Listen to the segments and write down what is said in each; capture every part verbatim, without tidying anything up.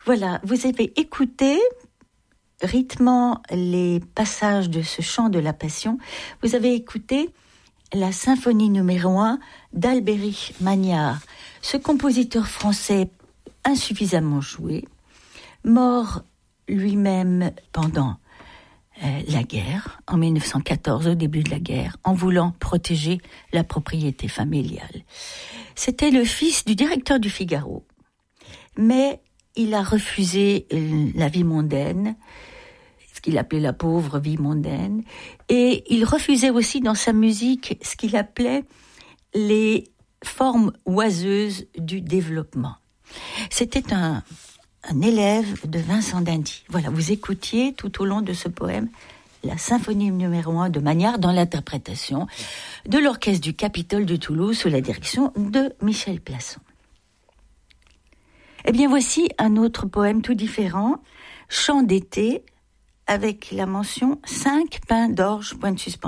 Voilà, vous avez écouté, rythmant les passages de ce chant de la Passion, vous avez écouté la symphonie numéro un d'Albéric Magnard, ce compositeur français insuffisamment joué, mort lui-même pendant euh, la guerre, en dix-neuf cent quatorze, au début de la guerre, en voulant protéger la propriété familiale. C'était le fils du directeur du Figaro, mais il a refusé la vie mondaine, ce qu'il appelait la pauvre vie mondaine, et il refusait aussi dans sa musique ce qu'il appelait les formes oiseuses du développement. C'était un, un élève de Vincent d'Indy. Voilà, vous écoutiez tout au long de ce poème la symphonie numéro un de Magnard dans l'interprétation de l'orchestre du Capitole de Toulouse sous la direction de Michel Plasson. Eh bien, voici un autre poème tout différent, Chant d'été, avec la mention « cinq pains d'orge, point de suspension ».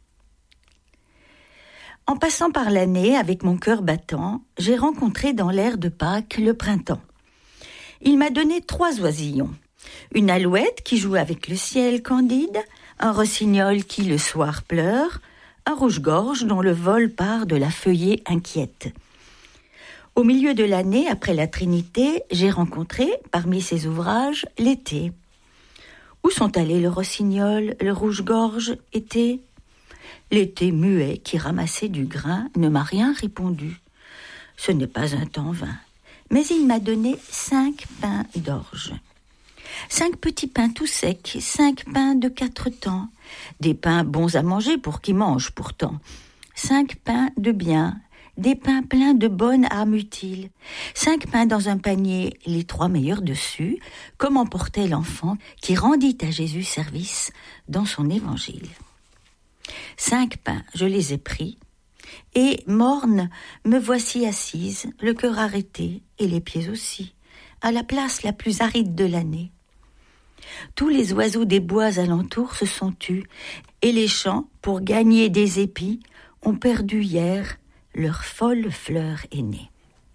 En passant par l'année, avec mon cœur battant, j'ai rencontré dans l'air de Pâques le printemps. Il m'a donné trois oisillons. Une alouette qui joue avec le ciel candide, un rossignol qui le soir pleure, un rouge-gorge dont le vol part de la feuillée inquiète. Au milieu de l'année, après la Trinité, j'ai rencontré, parmi ces ouvrages, l'été. Où sont allés le rossignol, le rouge-gorge, été ? L'été muet qui ramassait du grain ne m'a rien répondu. Ce n'est pas un temps vain, mais il m'a donné cinq pains d'orge. Cinq petits pains tout secs, cinq pains de quatre temps, des pains bons à manger pour qui mange pourtant. Cinq pains de bien, des pains pleins de bonnes âmes utiles. Cinq pains dans un panier, les trois meilleurs dessus, comme emportait l'enfant qui rendit à Jésus service dans son évangile. Cinq pains, je les ai pris, et, morne, me voici assise, le cœur arrêté, et les pieds aussi, à la place la plus aride de l'année. Tous les oiseaux des bois alentours se sont tus, et les champs, pour gagner des épis, ont perdu hier leur folle fleur aînée.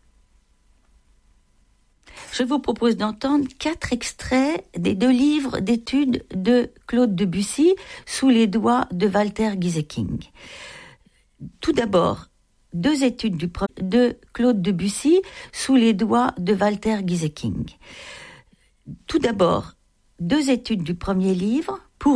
Je vous propose d'entendre quatre extraits des deux livres d'études de Claude Debussy sous les doigts de Walter Gieseking. Tout d'abord, deux études du pro- de Claude Debussy sous les doigts de Walter Gieseking. Tout d'abord, deux études du premier livre,